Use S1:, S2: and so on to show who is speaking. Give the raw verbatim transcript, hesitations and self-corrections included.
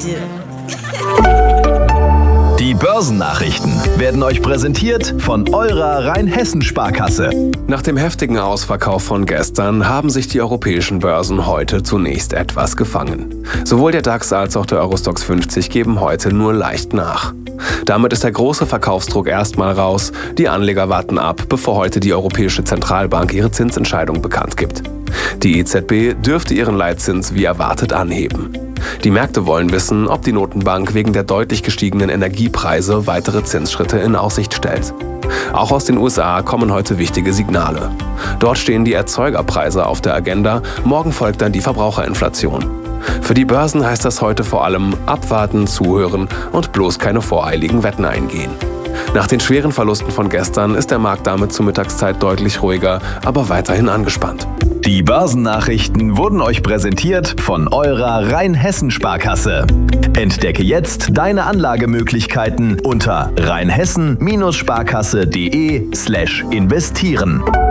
S1: do.
S2: Die Börsennachrichten werden euch präsentiert von eurer Rheinhessen-Sparkasse.
S3: Nach dem heftigen Ausverkauf von gestern haben sich die europäischen Börsen heute zunächst etwas gefangen. Sowohl der DAX als auch der Eurostoxx fünfzig geben heute nur leicht nach. Damit ist der große Verkaufsdruck erstmal raus. Die Anleger warten ab, bevor heute die Europäische Zentralbank ihre Zinsentscheidung bekannt gibt. Die E Z B dürfte ihren Leitzins wie erwartet anheben. Die Märkte wollen wissen, ob die Notenbank wegen der deutlich gestiegenen Energiepreise weitere Zinsschritte in Aussicht stellt. Auch aus den U S A kommen heute wichtige Signale. Dort stehen die Erzeugerpreise auf der Agenda, morgen folgt dann die Verbraucherinflation. Für die Börsen heißt das heute vor allem abwarten, zuhören und bloß keine voreiligen Wetten eingehen. Nach den schweren Verlusten von gestern ist der Markt damit zur Mittagszeit deutlich ruhiger, aber weiterhin angespannt.
S2: Die Börsennachrichten wurden euch präsentiert von eurer Rheinhessen-Sparkasse. Entdecke jetzt deine Anlagemöglichkeiten unter rheinhessen Sparkasse punkt de slash investieren.